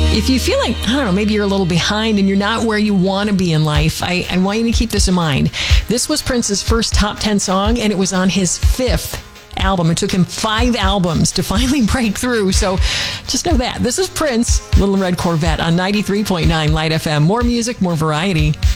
If you feel like, I don't know, maybe you're a little behind and you're not where you want to be in life, I want you to keep this in mind. This was Prince's first top 10 song, and it was on his 5th album. It took him 5 albums to finally break through. So just know that. This is Prince, Little Red Corvette on 93.9 Light FM. More music, more variety.